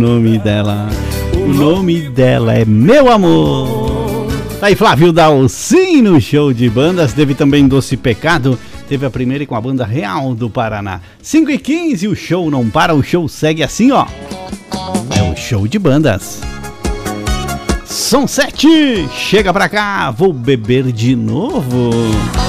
O nome dela é Meu Amor. Tá aí Flávio Dalcin no show de bandas. Teve também Doce Pecado. Teve a primeira com a banda Real do Paraná. 5h15, o show não para, o show segue assim, ó. É o show de bandas. Som 7, chega pra cá, vou beber de novo.